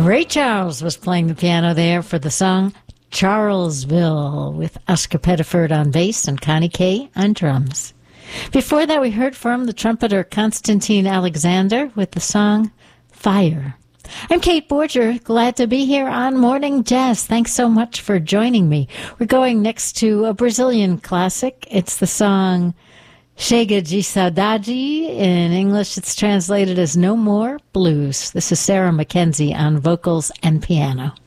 Ray Charles was playing the piano there for the song Charlesville with Oscar Pettiford on bass and Connie Kay on drums. Before that, we heard from the trumpeter Constantine Alexander with the song Fire. I'm Kate Borger, glad to be here on Morning Jazz. Thanks so much for joining me. We're going next to a Brazilian classic. It's the song Chega de Saudade. In English, it's translated as No More Blues. This is Sarah Mackenzie on vocals and piano.